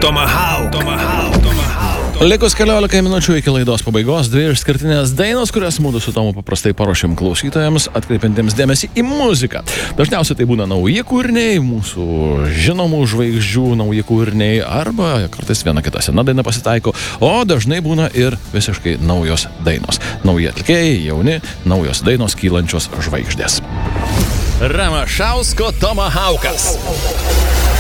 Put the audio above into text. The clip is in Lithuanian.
Tomahawk. Likus 14 minučių iki laidos pabaigos, dvi išskirtinės dainos, kurias mūdu su Tomu paprastai paruošėm klausytojams, atkreipiantiems dėmesį į muziką. Dažniausiai tai būna nauji kūriniai, mūsų žinomų žvaigždžių nauji kūriniai, arba kartais viena kita sena daina pasitaiko, o dažnai būna ir visiškai naujos dainos. Nauji atlikėjai, jauni, naujos dainos, kylančios žvaigždės. Ramašausko Tomahawkas.